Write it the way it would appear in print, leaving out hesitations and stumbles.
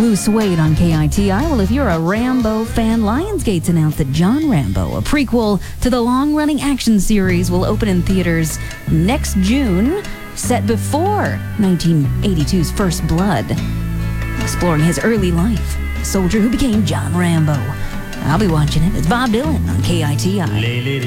Bruce Wade on KITI. Well, if you're a Rambo fan, Lionsgate's announced that John Rambo, a prequel to the long-running action series, will open in theaters next June, set before 1982's First Blood, exploring his early life, a soldier who became John Rambo. I'll be watching it. It's Bob Dylan on KITI.